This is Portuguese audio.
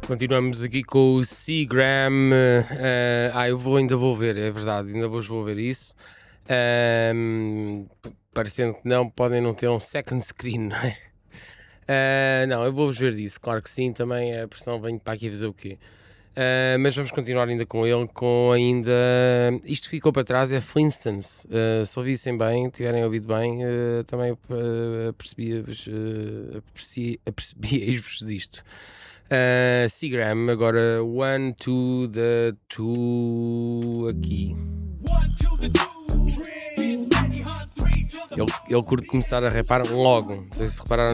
Continuamos aqui com o Seagram. Ainda vou ver, é verdade, ainda vou ver isso. Parecendo que não, podem não ter um second screen, não é? Não, eu vou-vos ver disso, claro que sim, também a pressão venho para aqui fazer o quê? Mas vamos continuar ainda com ele, com ainda... Isto ficou para trás, é Flintstones. Se ouvissem bem, tiverem ouvido bem, também apercebiei-vos disto. Seagram, agora 1 to the 2 aqui. Ele curte começar a rapar logo. Não sei se repararam